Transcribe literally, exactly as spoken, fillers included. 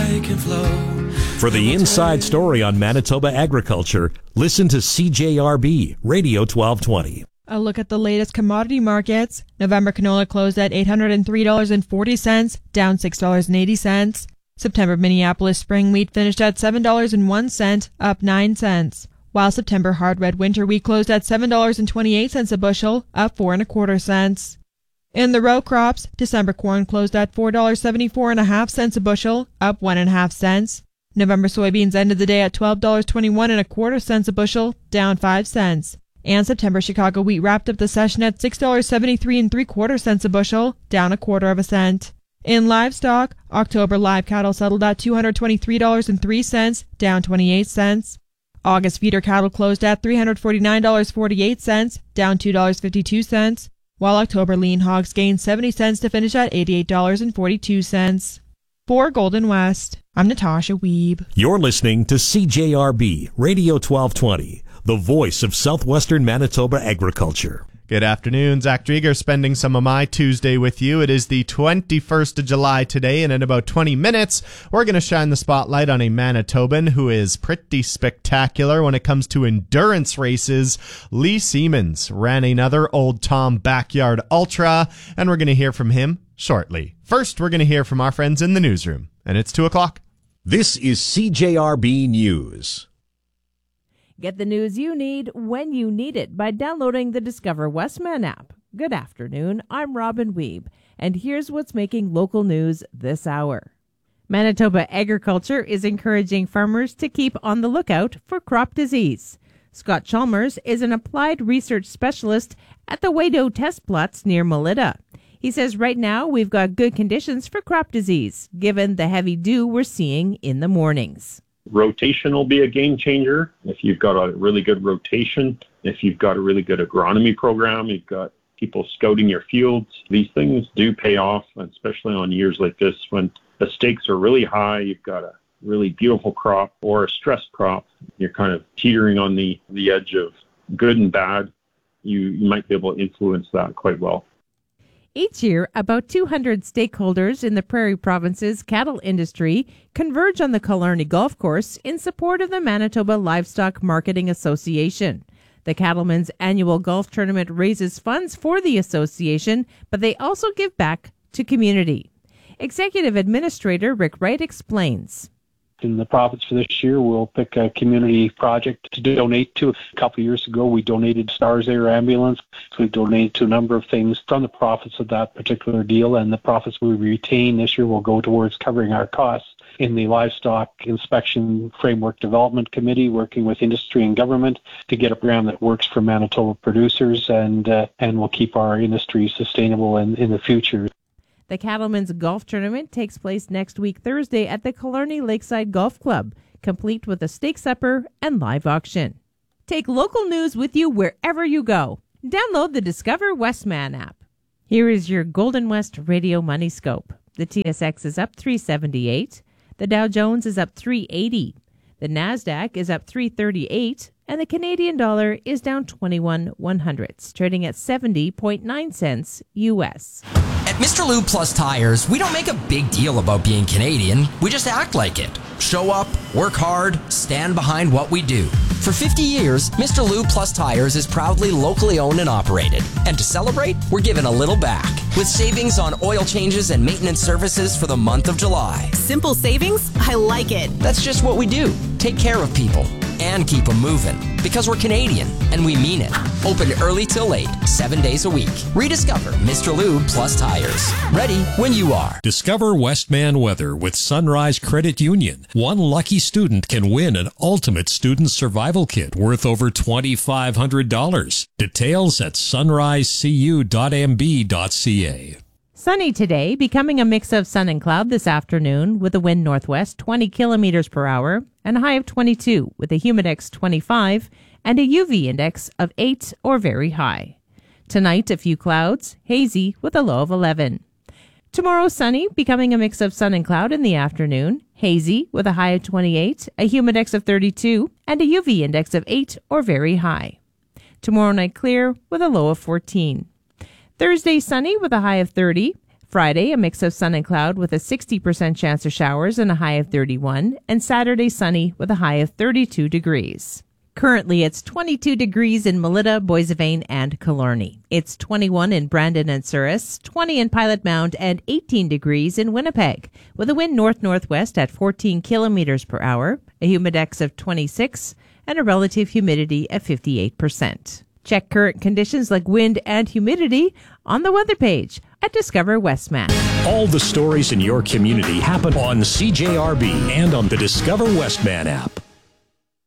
I can flow. For the inside story on Manitoba agriculture, listen to C J R B Radio twelve twenty. A look at the latest commodity markets. November canola closed at eight hundred three dollars and forty cents, down six dollars and eighty cents. September Minneapolis spring wheat finished at seven dollars and one cent, up nine cents. While September hard red winter wheat closed at seven dollars and twenty-eight cents a bushel, up four and a quarter cents. In the row crops, December corn closed at four dollars and seventy-four and a half cents a bushel, up one and a half cents. November soybeans ended the day at twelve dollars and twenty-one and a quarter cents a bushel, down five cents. And September Chicago wheat wrapped up the session at six dollars and seventy-three and three quarter cents a bushel, down a quarter of a cent. In livestock, October live cattle settled at two hundred twenty-three dollars and three cents, down twenty-eight cents. August feeder cattle closed at three hundred forty-nine dollars and forty-eight cents, down two dollars and fifty-two cents, while October lean hogs gained seventy cents to finish at eighty-eight dollars and forty-two cents. For Golden West, I'm Natasha Wiebe. You're listening to C J R B Radio twelve twenty, the voice of southwestern Manitoba agriculture. Good afternoon. Zach Drieger spending some of my Tuesday with you. It is the twenty-first of July today, and in about twenty minutes, we're going to shine the spotlight on a Manitoban who is pretty spectacular when it comes to endurance races. Lee Siemens ran another Old Tom Backyard Ultra, and we're going to hear from him shortly. First, we're going to hear from our friends in the newsroom, and it's two o'clock. This is C J R B News. Get the news you need when you need it by downloading the Discover Westman app. Good afternoon, I'm Robin Wiebe, and here's what's making local news this hour. Manitoba Agriculture is encouraging farmers to keep on the lookout for crop disease. Scott Chalmers is an applied research specialist at the Wado Test Plots near Melita. He says right now we've got good conditions for crop disease, given the heavy dew we're seeing in the mornings. Rotation will be a game changer. If you've got a really good rotation, if you've got a really good agronomy program, you've got people scouting your fields, these things do pay off, especially on years like this when the stakes are really high, you've got a really beautiful crop or a stressed crop, you're kind of teetering on the, the edge of good and bad. You, you might be able to influence that quite well. Each year, about two hundred stakeholders in the Prairie Province's cattle industry converge on the Killarney Golf Course in support of the Manitoba Livestock Marketing Association. The Cattlemen's annual golf tournament raises funds for the association, but they also give back to community. Executive Administrator Rick Wright explains. In the profits for this year, we'll pick a community project to donate to. A couple of years ago, we donated Stars Air Ambulance. So we donated to a number of things from the profits of that particular deal, and the profits we retain this year will go towards covering our costs in the Livestock Inspection Framework Development Committee, working with industry and government to get a program that works for Manitoba producers and uh, and will keep our industry sustainable in, in the future. The Cattlemen's Golf Tournament takes place next week Thursday at the Killarney Lakeside Golf Club, complete with a stake supper and live auction. Take local news with you wherever you go. Download the Discover Westman app. Here is your Golden West Radio Money Scope. The T S X is up three seventy-eight. The Dow Jones is up three eighty. The NASDAQ is up three thirty-eight. And the Canadian dollar is down twenty-one one hundredths, trading at seventy point nine cents U S. At Mister Lube Plus Tires, we don't make a big deal about being Canadian. We just act like it. Show up, work hard, stand behind what we do. For fifty years, Mister Lube Plus Tires is proudly locally owned and operated. And to celebrate, we're giving a little back with savings on oil changes and maintenance services for the month of July. Simple savings? I like it. That's just what we do. Take care of people and keep them moving. Because we're Canadian, and we mean it. Open early till late, seven days a week. Rediscover Mister Lube Plus Tires. Ready when you are. Discover Westman weather with Sunrise Credit Union. One lucky student can win an ultimate student survival kit worth over two thousand five hundred dollars. Details at sunrise c u dot m b dot c a. Sunny today, becoming a mix of sun and cloud this afternoon with a wind northwest twenty kilometers per hour and a high of twenty-two with a humidex twenty-five and a U V index of eight or very high. Tonight, a few clouds, hazy with a low of eleven. Tomorrow, sunny, becoming a mix of sun and cloud in the afternoon, hazy with a high of twenty-eight, a humidex of thirty-two, and a U V index of eight or very high. Tomorrow night, clear with a low of fourteen. Thursday, sunny with a high of thirty. Friday, a mix of sun and cloud with a sixty percent chance of showers and a high of thirty-one, and Saturday sunny with a high of thirty-two degrees. Currently, it's twenty-two degrees in Melita, Boissevain, and Killarney. It's twenty-one in Brandon and Souris, twenty in Pilot Mound, and eighteen degrees in Winnipeg, with a wind north-northwest at fourteen kilometers per hour, a humidex of twenty-six, and a relative humidity of fifty-eight percent. Check current conditions like wind and humidity on the weather page at Discover Westman. All the stories in your community happen on C J R B and on the Discover Westman app.